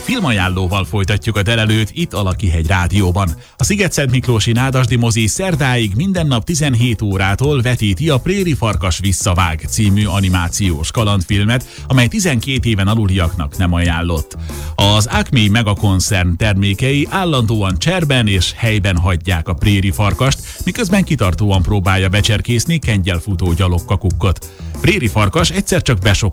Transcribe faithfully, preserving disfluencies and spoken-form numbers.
Filmajánlóval folytatjuk a telelőt itt a Lakihegy Rádióban. A Sziget-Szentmiklósi Nádasdy mozi szerdáig minden nap tizenhét órától vetíti a Préri Farkas visszavág című animációs kalandfilmet, amely tizenkét éven aluliaknak nem ajánlott. Az Acme Megakoncern termékei állandóan cserben és helyben hagyják a Préri Farkast, miközben kitartóan próbálja becserkészni kengyelfutó gyalogkakukkot. Préri Farkas egyszer csak besokkol